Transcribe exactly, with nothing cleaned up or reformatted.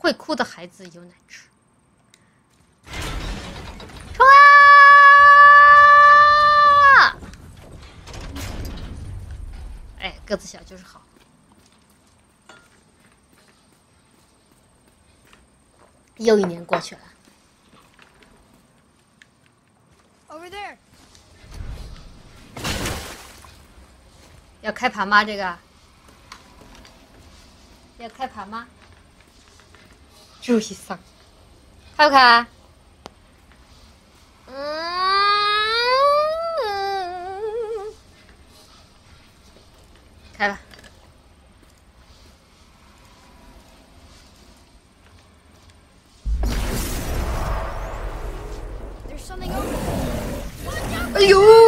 会哭的孩子有奶吃。冲啊！哎，个子小就是好。又一年过去了。 Over there. 要开盘吗？这个要开盘吗？注意上，开不开？嗯，开了。 There's something over there. 哎呦！